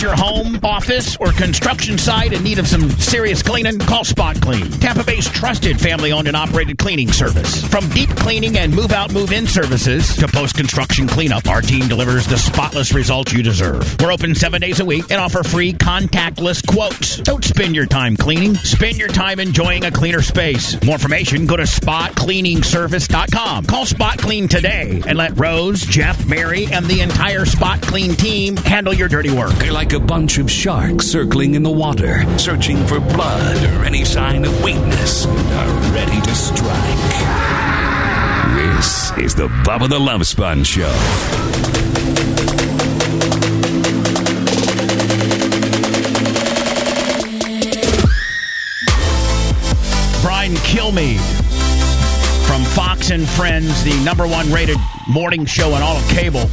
your home, office, or construction site in need of some serious cleaning? Call Spot Clean, Tampa Bay's trusted family-owned and operated cleaning service. From deep cleaning and move-out, move-in services to post-construction cleanup, our team delivers the spotless results you deserve. We're open 7 days a week and offer free contactless quotes. Don't spend your time cleaning. Spend your time enjoying a cleaner space. More information, go to spotcleaningservice.com. Call Spot Clean today and let Rose, Jeff, Mary, and the entire Spot Clean team handle your dirty work. They're like a bunch of sharks circling in the water, searching for blood or any sign of weakness, are ready to strike. This is the Bubba the Love Sponge Show. Brian Kilmeade from Fox and Friends, the #1 rated morning show on all of cable.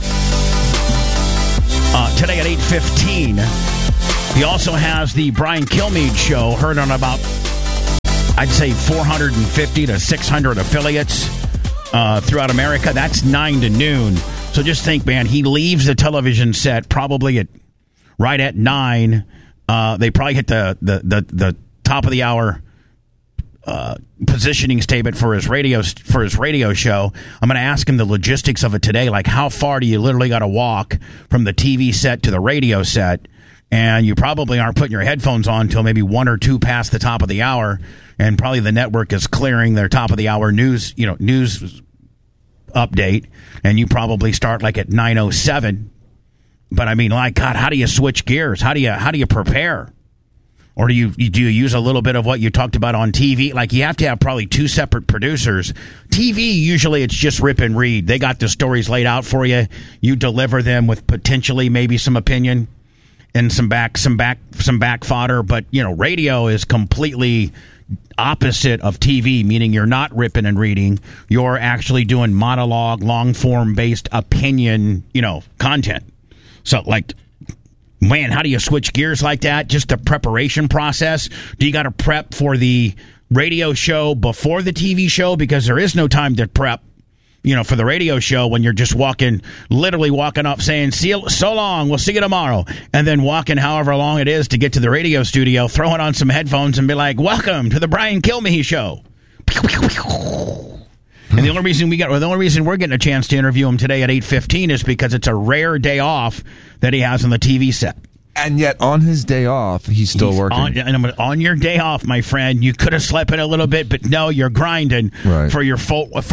Today at 8:15. He also has the Brian Kilmeade Show, heard on about, I'd say, 450 to 600 affiliates throughout America. That's 9 to noon. So just think, man, he leaves the television set probably right at 9. They probably hit the top of the hour positioning statement for his radio show. I'm going to ask him the logistics of it today, like how far do you literally got to walk from the TV set to the radio set, and you probably aren't putting your headphones on until maybe 1 or 2 past the top of the hour, and probably the network is clearing their top of the hour news update, and you probably start like at 9:07. But I mean, like, God, how do you switch gears? How do you prepare? Or do you use a little bit of what you talked about on TV? Like, you have to have probably 2 separate producers. TV, usually it's just rip and read. They got the stories laid out for you. You deliver them with potentially maybe some opinion and some back fodder. But, radio is completely opposite of TV, meaning you're not ripping and reading. You're actually doing monologue, long-form based opinion, content. So, like, man, how do you switch gears like that? Just the preparation process. Do you got to prep for the radio show before the TV show? Because there is no time to prep, for the radio show when you're just literally walking up saying, "See you, so long, we'll see you tomorrow." And then walking however long it is to get to the radio studio, throwing on some headphones and be like, "Welcome to the Brian Kilmeade Show." And the only reason we're getting a chance to interview him today at 8:15 is because it's a rare day off that he has on the TV set. And yet, on his day off, he's still working. On your day off, my friend, you could have slept in a little bit, but no, you're grinding for your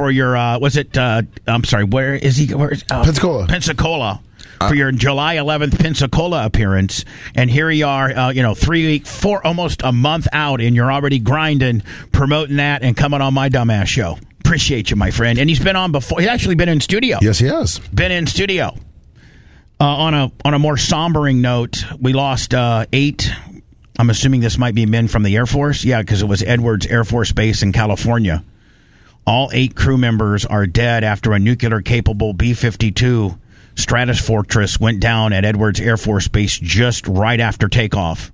I'm sorry, where is he? Pensacola. For your July 11th Pensacola appearance, and here you are, 4 almost a month out, and you're already grinding, promoting that, and coming on my dumbass show. Appreciate you, my friend. And he's been on before. He's actually been in studio. Yes, he has. Been in studio. On a more sombering note, we lost 8. I'm assuming this might be men from the Air Force. Yeah, because it was Edwards Air Force Base in California. All 8 crew members are dead after a nuclear-capable B-52 Stratofortress went down at Edwards Air Force Base just right after takeoff.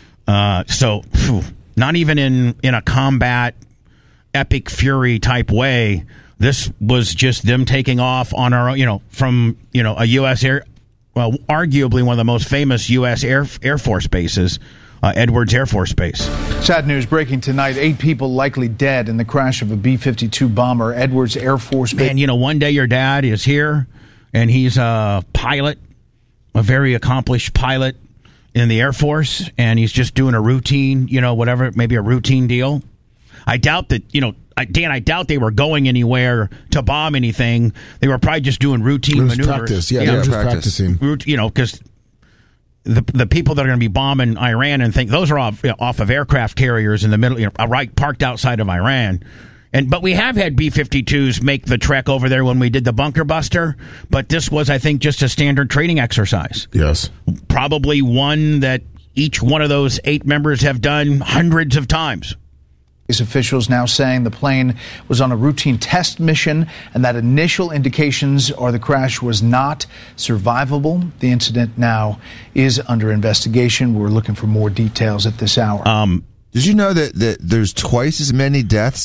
Not even in a combat epic fury type way. This was just them taking off on our, from a U.S. arguably one of the most famous U.S. Air Force bases, Edwards Air Force Base. Sad news breaking tonight. 8 people likely dead in the crash of a B-52 bomber, Edwards Air Force Base. Man, one day your dad is here, and he's a pilot, a very accomplished pilot in the Air Force, and he's just doing a routine, whatever, maybe a routine deal. I doubt that, Dan, I doubt they were going anywhere to bomb anything. They were probably just doing routine maneuvers. Practice. Yeah, they were just practicing. Because the people that are going to be bombing Iran and think those are off of aircraft carriers in the middle, right parked outside of Iran. But we have had B-52s make the trek over there when we did the bunker buster. But this was, I think, just a standard training exercise. Yes. Probably one that each one of those 8 members have done hundreds of times. Officials now saying the plane was on a routine test mission and that initial indications are the crash was not survivable. The incident now is under investigation. We're looking for more details at this hour. Did you know that there's twice as many deaths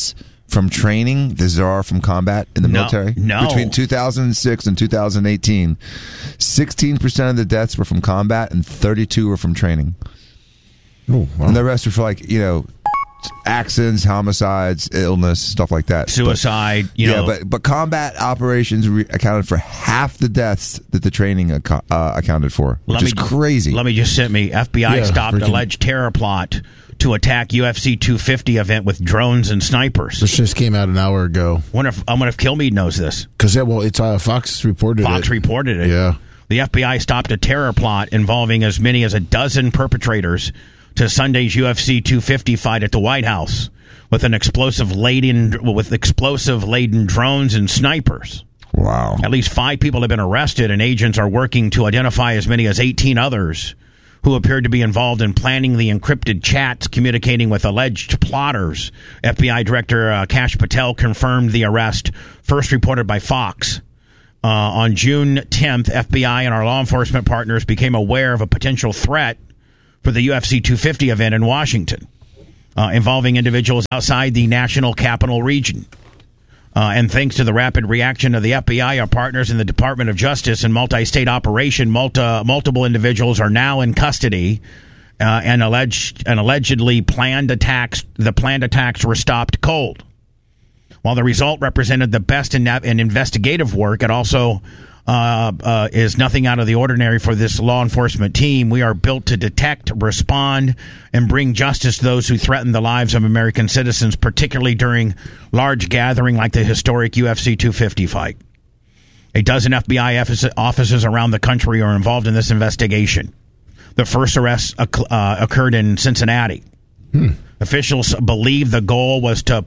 from training than there are from combat in the military? No. Between 2006 and 2018, 16% of the deaths were from combat and 32 were from training. Oh, wow. And the rest were for accidents, homicides, illness, stuff like that. Suicide, but combat operations accounted for half the deaths that the training accounted for, which is crazy. Let me just send me. FBI stopped alleged terror plot to attack UFC 250 event with drones and snipers. This just came out an hour ago. I wonder if Kilmeade knows this. Because it's Fox reported it. Fox reported it. Yeah. The FBI stopped a terror plot involving as many as a dozen perpetrators to Sunday's UFC 250 fight at the White House with explosive laden drones and snipers. Wow. At least 5 people have been arrested, and agents are working to identify as many as 18 others who appeared to be involved in planning the encrypted chats communicating with alleged plotters. FBI Director Kash Patel confirmed the arrest, first reported by Fox. On June 10th, FBI and our law enforcement partners became aware of a potential threat for the UFC 250 event in Washington, involving individuals outside the national capital region. And thanks to the rapid reaction of the FBI, our partners in the Department of Justice and multi-state operation, multiple individuals are now in custody, and allegedly planned attacks were stopped cold. While the result represented the best in investigative work, it also is nothing out of the ordinary for this law enforcement team. We are built to detect, respond, and bring justice to those who threaten the lives of American citizens, particularly during large gathering like the historic UFC 250 fight. A dozen FBI offices around the country are involved in this investigation. The first arrest occurred in Cincinnati. Officials believe the goal was to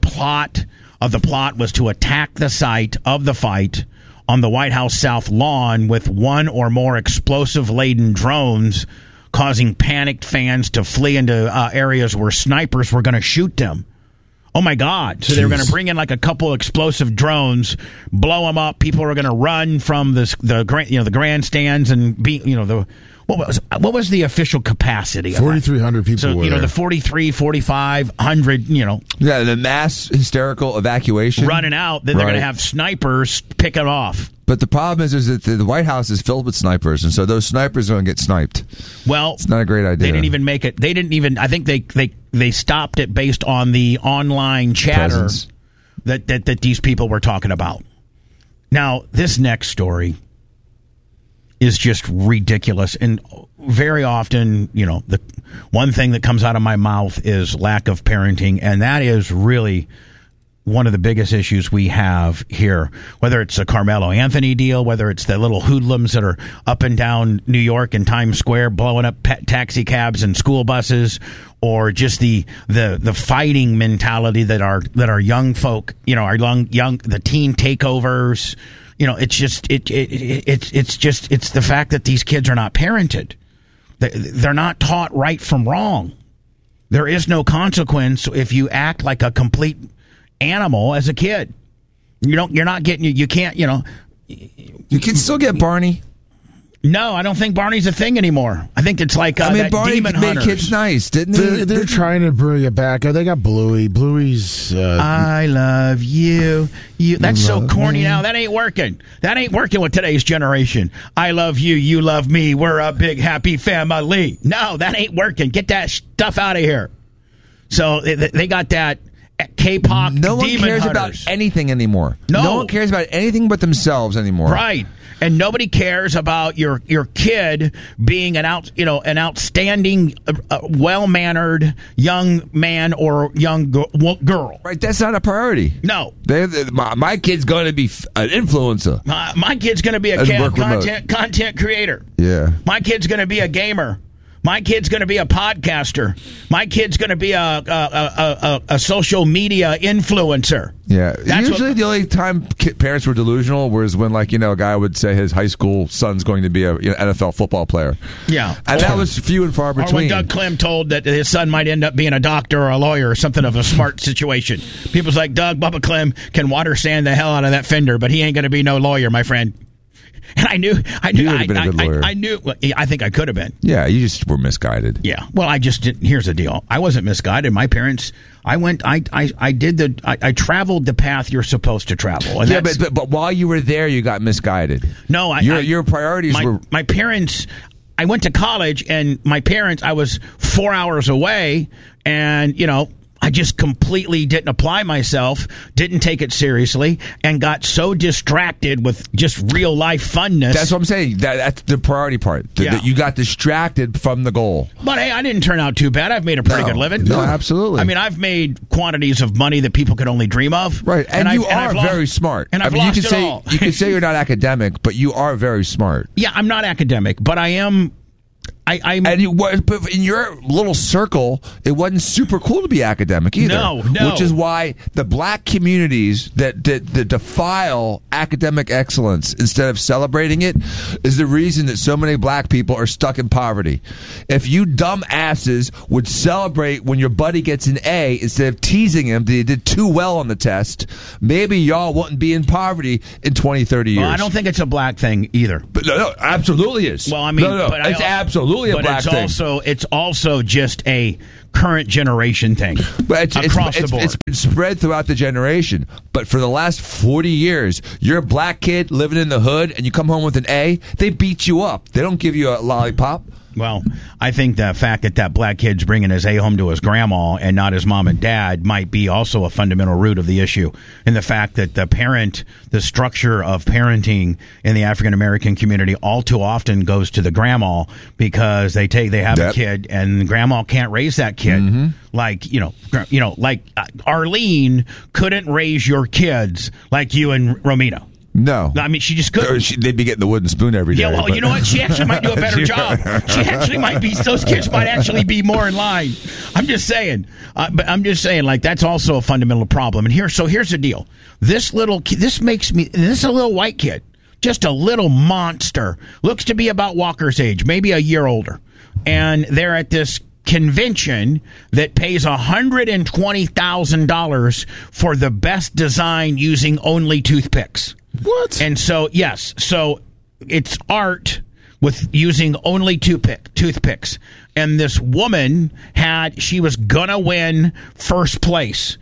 attack the site of the fight on the White House South lawn with one or more explosive-laden drones, causing panicked fans to flee into areas where snipers were going to shoot them. Oh, my God. So they were going to bring in a couple explosive drones, blow them up. People are going to run from the grandstands and be, what was the official capacity? 4,300 people. So, the 4,500, Yeah, the mass hysterical evacuation. Running out, then they're going to have snipers pick it off. But the problem is that the White House is filled with snipers, and so those snipers are going to get sniped. Well, it's not a great idea. They didn't even make it. They didn't even. I think they stopped it based on the online chatter that these people were talking about. Now, this next story is just ridiculous, and very often, the one thing that comes out of my mouth is lack of parenting, and that is really one of the biggest issues we have here, whether it's the Carmelo Anthony deal, whether it's the little hoodlums that are up and down New York and Times Square blowing up taxi cabs and school buses, or just the fighting mentality that our young folk, our young the teen takeovers. It's the fact that these kids are not parented. They're not taught right from wrong. There is no consequence if you act like a complete animal as a kid. You're not getting. You can't. You can still get Barney. No, I don't think Barney's a thing anymore. I think it's like Barney Demon made Hunters. kids nice, didn't he? They're trying to bring it back. They got Bluey. Bluey's. I love you. That's so corny now. That ain't working. That ain't working with today's generation. I love you. You love me. We're a big happy family. No, that ain't working. Get that stuff out of here. So they got that. K-pop. No one cares about anything anymore. No one cares about anything but themselves anymore. Right. And nobody cares about your kid being an outstanding, well-mannered young man or young girl. Right, that's not a priority. No. My kid's going to be an influencer. My kid's going to be a content creator. Yeah. My kid's going to be a gamer. My kid's going to be a podcaster. My kid's going to be a social media influencer. Yeah. Usually the only time parents were delusional was when, a guy would say his high school son's going to be a NFL football player. Yeah. And that was few and far between. Or when Doug Clem told that his son might end up being a doctor or a lawyer or something of a smart situation. People's like, Bubba Clem can water sand the hell out of that fender, but he ain't going to be no lawyer, my friend. And I knew. You would have been a good lawyer. I knew. I think I could have been. Yeah, you just were misguided. Yeah. Well, I just didn't. Here's the deal. I wasn't misguided. My parents. I traveled the path you're supposed to travel. And yeah, but while you were there, you got misguided. No, your priorities were. My parents. I went to college, and my parents. I was 4 hours away, and I just completely didn't apply myself, didn't take it seriously, and got so distracted with just real life funness. That's what I'm saying. That's the priority part. That you got distracted from the goal. But hey, I didn't turn out too bad. I've made a pretty good living. No, absolutely. I mean, I've made quantities of money that people could only dream of. Right, and you are very smart. And I've lost it all. You can say you're not academic, but you are very smart. Yeah, I'm not academic, but I am. But in your little circle, it wasn't super cool to be academic either. No. Which is why the black communities that defile academic excellence instead of celebrating it is the reason that so many black people are stuck in poverty. If you dumb asses would celebrate when your buddy gets an A instead of teasing him that he did too well on the test, maybe y'all wouldn't be in poverty in 20, 30 years. Well, I don't think it's a black thing either. But no, absolutely is. Well, I mean, but it's absolutely a black thing. It's also just a current generation thing. But across the board. It's been spread throughout the generation. But for the last 40 years, you're a black kid living in the hood, and you come home with an A, they beat you up. They don't give you a lollipop. Well, I think the fact that black kid's bringing his A home to his grandma and not his mom and dad might be also a fundamental root of the issue. And the fact that the structure of parenting in the African American community all too often goes to the grandma because they have a kid and grandma can't raise that kid. Mm-hmm. Like Arlene couldn't raise your kids like you and Romina. No. I mean, she just couldn't. They'd be getting the wooden spoon every day. Yeah, well, you know what? She actually might do a better job. She actually might be, those kids might actually be more in line. I'm just saying. But I'm just saying, like, that's also a fundamental problem. And here's the deal. This is a little white kid, just a little monster, looks to be about Walker's age, maybe a year older. And they're at this convention that pays $120,000 for the best design using only toothpicks. What? And so, yes, it's art with using only toothpicks. And this woman she was gonna win first place.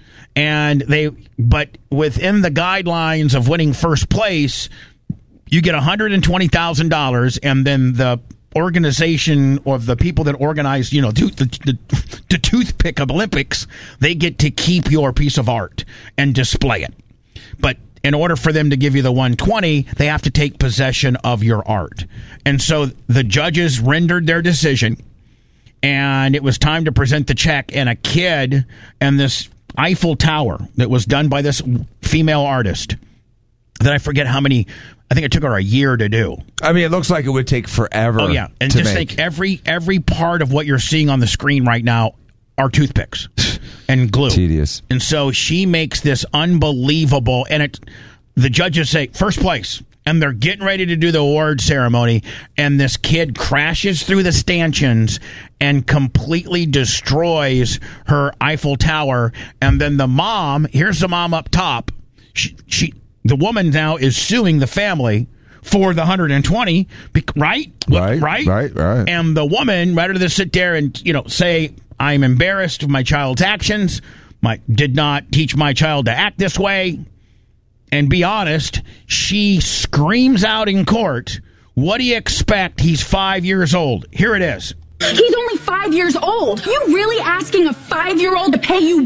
But within the guidelines of winning first place, you get $120,000, and then the organization or the people that organize, the toothpick Olympics, they get to keep your piece of art and display it. But in order for them to give you the 120, they have to take possession of your art. And so the judges rendered their decision, and it was time to present the check, and a kid and this Eiffel Tower that was done by this female artist that I forget how many. I think it took her a year to do. I mean, it looks like it would take forever. Oh, yeah. And just think every part of what you're seeing on the screen right now are toothpicks and glue. Tedious. And so she makes this unbelievable, and the judges say, first place. And they're getting ready to do the award ceremony, and this kid crashes through the stanchions and completely destroys her Eiffel Tower. And then here's the mom up top. The woman now is suing the family for the 120, right? Right. And the woman, rather than sit there and say, I'm embarrassed of my child's actions, did not teach my child to act this way, and be honest, she screams out in court, what do you expect? He's 5 years old. Here it is. He's only 5 years old. You really asking a 5-year-old to pay you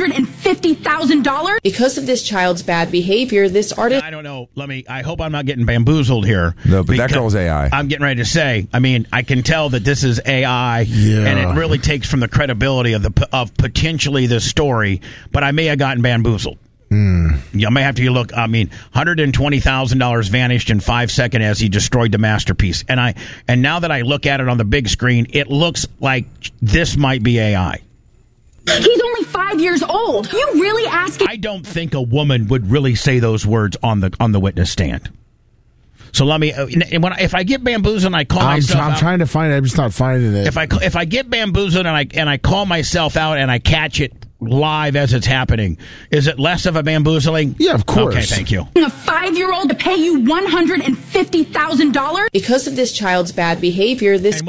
$150,000? Because of this child's bad behavior, this artist... I don't know. I hope I'm not getting bamboozled here. No, but that girl's AI. I'm getting ready to say, I can tell that this is AI, and it really takes from the credibility of potentially this story, but I may have gotten bamboozled. You may have to look. $120,000 vanished in 5 seconds as he destroyed the masterpiece. And now that I look at it on the big screen, it looks like this might be AI. He's only 5 years old. You really asking? I don't think a woman would really say those words on the witness stand. So let me. If I get bamboozled, and I call myself out. I'm trying to find it. I'm just not finding it. If I get bamboozled and I call myself out and I catch it live as it's happening. Is it less of a bamboozling? Yeah, of course. Okay, thank you. A 5-year-old to pay you $150,000? Because of this child's bad behavior, this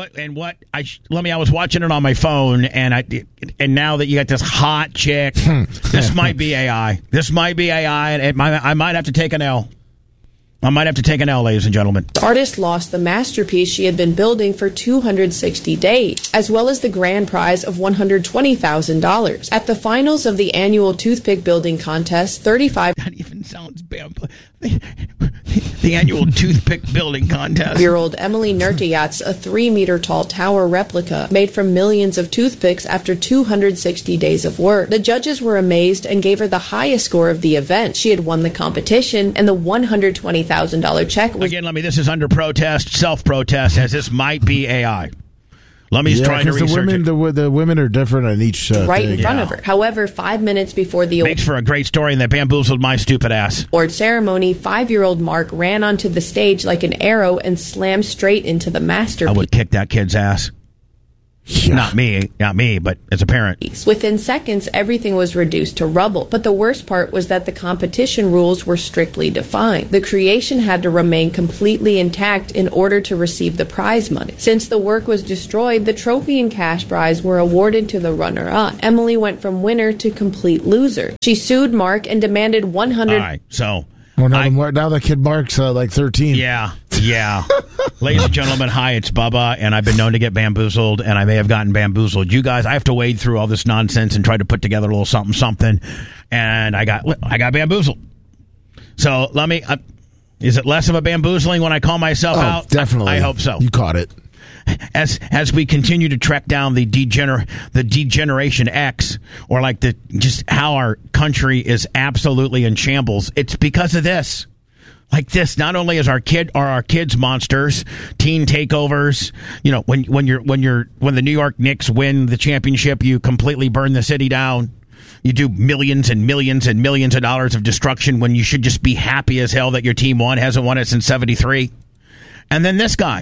I was watching it on my phone, and now that you got this hot chick, this might be AI. This might be AI, and I might have to take an L. I might have to take an L, ladies and gentlemen. The artist lost the masterpiece she had been building for 260 days, as well as the grand prize of $120,000. At the finals of the annual toothpick building contest, That even sounds bad. The annual toothpick building contest. 35-year-old Emily Nerteyat's a 3-meter-tall tower replica made from millions of toothpicks after 260 days of work. The judges were amazed and gave her the highest score of the event. She had won the competition, and the $120,000 check was... Again, this is under protest, self-protest, as this might be AI. Lummy's trying to research it. The women are different on each right thing. in front of her. However, 5 minutes before the Makes for a great story, and that bamboozled my stupid ass. award ceremony, 5-year-old Mark ran onto the stage like an arrow and slammed straight into the masterpiece. I would kick that kid's ass. Yeah. Not me, but as a parent. Within seconds, everything was reduced to rubble. But the worst part was that the competition rules were strictly defined. The creation had to remain completely intact in order to receive the prize money. Since the work was destroyed, the trophy and cash prize were awarded to the runner-up. Emily went from winner to complete loser. She sued Mark and demanded $100,000. All right, so... Well, now the kid Mark's like 13. Yeah. Ladies and gentlemen, hi, it's Bubba, and I've been known to get bamboozled, and I may have gotten bamboozled. You guys, I have to wade through all this nonsense and try to put together a little something, and I got bamboozled. So let me... is it less of a bamboozling when I call myself out? Definitely. I hope so. You caught it. As we continue to trek down the degeneration X, or just how our country is absolutely in shambles, it's because of this. Like this, not only is our kids monsters, teen takeovers. You know, when the New York Knicks win the championship, you completely burn the city down. You do millions and millions and millions of dollars of destruction when you should just be happy as hell that your team won. Hasn't won it since '73. And then this guy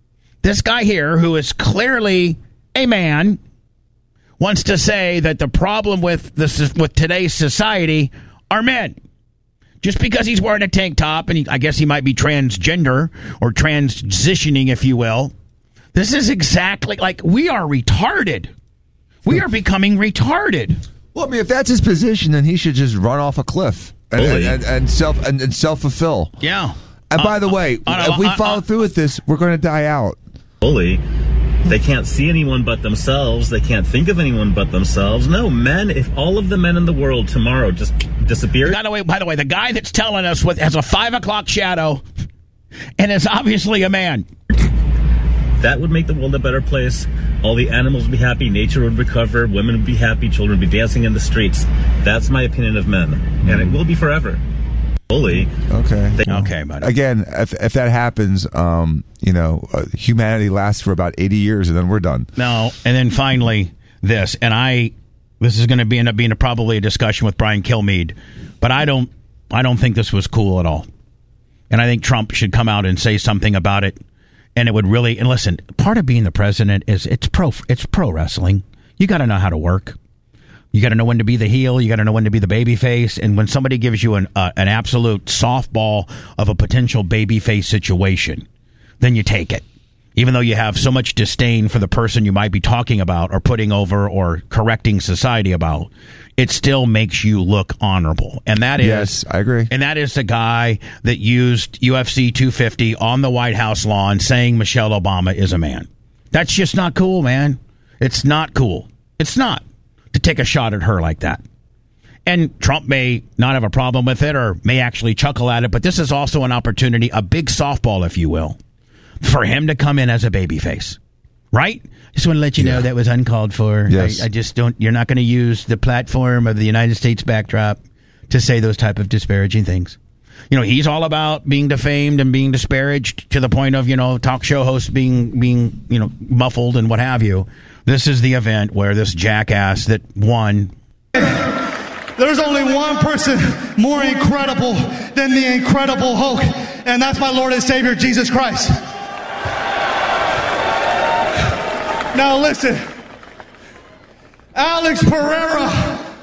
here, who is clearly a man, wants to say that the problem with today's society are men. Just because he's wearing a tank top, and I guess he might be transgender or transitioning, if you will. This is exactly we are retarded. We are becoming retarded. Well, I mean, if that's his position, then he should just run off a cliff and self-fulfill. Yeah. And by the way, if we follow through with this, we're going to die out. Bully. They can't see anyone but themselves. They can't think of anyone but themselves. No, men, if all of the men in the world tomorrow just disappeared. By the way, the guy that's telling us has a 5 o'clock shadow and is obviously a man. That would make the world a better place. All the animals would be happy. Nature would recover. Women would be happy. Children would be dancing in the streets. That's my opinion of men. And it will be forever. Bully. Okay, buddy. Again, if that happens, humanity lasts for about 80 years and then we're done. No, and then finally this, and this is going to end up being probably a discussion with Brian Kilmeade, but I don't think this was cool at all, and I think Trump should come out and say something about it, and it would really. And listen, part of being the president is it's pro wrestling. You got to know how to work. You got to know when to be the heel. You got to know when to be the baby face. And when somebody gives you an absolute softball of a potential baby face situation, then you take it. Even though you have so much disdain for the person you might be talking about or putting over or correcting society about, it still makes you look honorable. And that is... Yes, I agree. And that is the guy that used UFC 250 on the White House lawn saying Michelle Obama is a man. That's just not cool, man. It's not cool. It's not. To take a shot at her like that. And Trump may not have a problem with it or may actually chuckle at it, but this is also an opportunity, a big softball, if you will, for him to come in as a babyface. Right? Just want to let you know that was uncalled for. Yes. I just don't, you're not going to use the platform of the United States backdrop to say those type of disparaging things. You know, he's all about being defamed and being disparaged to the point of, talk show hosts being muffled and what have you. This is the event where this jackass that won. There's only one person more incredible than the Incredible Hulk, and that's my Lord and Savior, Jesus Christ. Now listen, Alex Pereira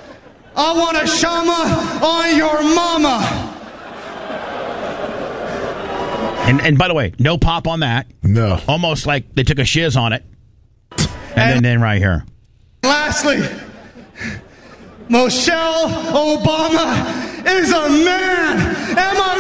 I want a shama on your mama. And by the way, no pop on that. No. Almost like they took a shiz on it. And then right here. Lastly, Michelle Obama is a man. Am I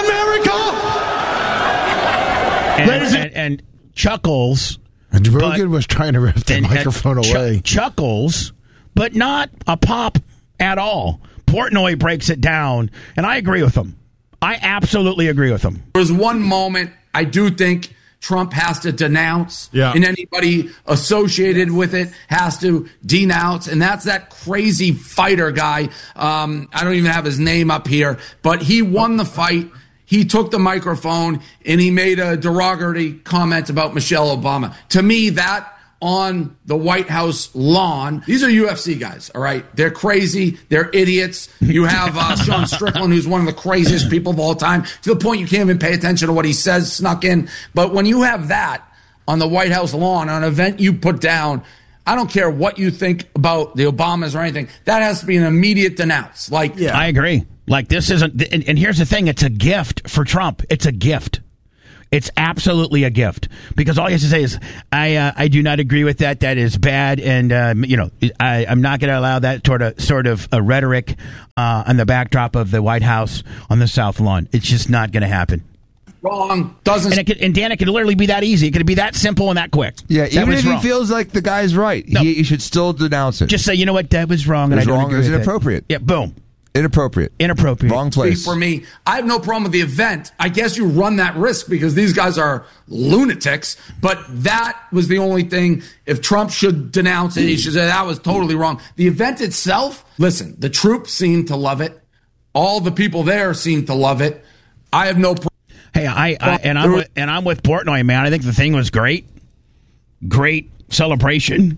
right, America? And Chuckles. And Rogan was trying to rip the microphone away. Chuckles, but not a pop at all. Portnoy breaks it down, and I agree with him. I absolutely agree with him. There's one moment I do think Trump has to denounce, and anybody associated with it has to denounce, and that's that crazy fighter guy. I don't even have his name up here, but he won the fight. He took the microphone, and he made a derogatory comment about Michelle Obama. To me, that on the White House lawn. These are UFC guys, all right? They're crazy. They're idiots. You have Sean Strickland, who's one of the craziest people of all time, to the point you can't even pay attention to what he says snuck in. But when you have that on the White House lawn, on an event you put down, I don't care what you think about the Obamas or anything, that has to be an immediate denounce. I agree. Like, this isn't, and here's the thing, it's a gift for Trump. It's a gift. It's absolutely a gift, because all he has to say is, I do not agree with that. That is bad. And, I'm not going to allow that sort of a rhetoric on the backdrop of the White House on the South Lawn. It's just not going to happen. Wrong. Doesn't. And Dan, it could literally be that easy. It could be that simple and that quick. Yeah, even if he feels like the guy's right, he should still denounce it. Just say, you know what, that was wrong. And I don't agree with it. Inappropriate. Yeah, boom. Inappropriate. Wrong place. For me, I have no problem with the event. I guess you run that risk because these guys are lunatics. But that was the only thing. If Trump should denounce it, he should say that was totally wrong. The event itself, listen, the troops seem to love it. All the people there seem to love it. I have no problem. Hey, I'm with Portnoy, man. I think the thing was great. Great celebration.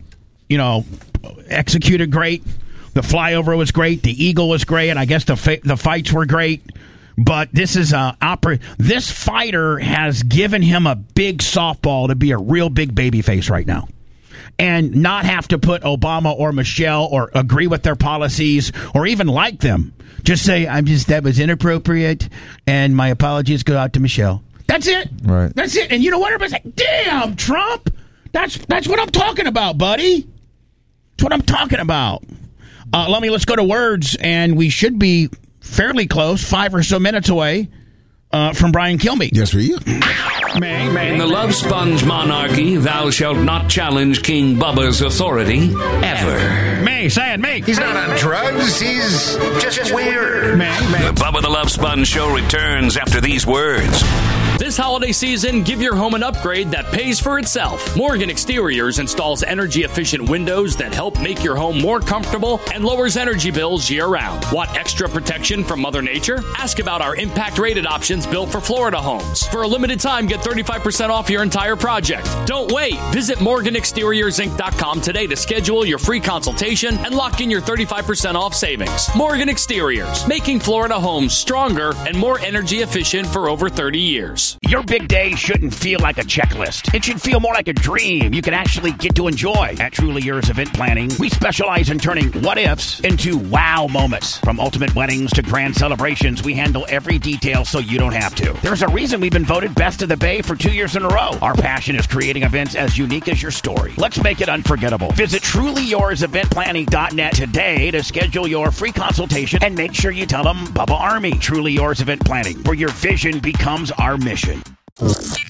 Executed great. The flyover was great. The eagle was great. And I guess the fights were great. But this is this fighter has given him a big softball to be a real big baby face right now. And not have to put Obama or Michelle or agree with their policies or even like them. Just say, that was inappropriate, and my apologies go out to Michelle. That's it. Right. That's it. And you know what? Everybody's like, damn, Trump. That's what I'm talking about, buddy. That's what I'm talking about. Let's go to words, and we should be fairly close, 5 or so minutes away from Brian Kilmeade. Yes, we are. In the Love Sponge monarchy, thou shalt not challenge King Bubba's authority ever. Say it. He's not on drugs. He's just weird. The Bubba the Love Sponge show returns after these words. This holiday season, give your home an upgrade that pays for itself. Morgan Exteriors installs energy-efficient windows that help make your home more comfortable and lowers energy bills year-round. Want extra protection from Mother Nature? Ask about our impact-rated options built for Florida homes. For a limited time, get 35% off your entire project. Don't wait. Visit MorganExteriorsInc.com today to schedule your free consultation and lock in your 35% off savings. Morgan Exteriors, making Florida homes stronger and more energy efficient for over 30 years. Your big day shouldn't feel like a checklist. It should feel more like a dream you can actually get to enjoy. At Truly Yours Event Planning, we specialize in turning what-ifs into wow moments. From ultimate weddings to grand celebrations, we handle every detail so you don't have to. There's a reason we've been voted Best of the Bay for 2 years in a row. Our passion is creating events as unique as your story. Let's make it unforgettable. Visit TrulyYoursEventPlanning.net today to schedule your free consultation and make sure you tell them Bubba Army. Truly Yours Event Planning, where your vision becomes our mission.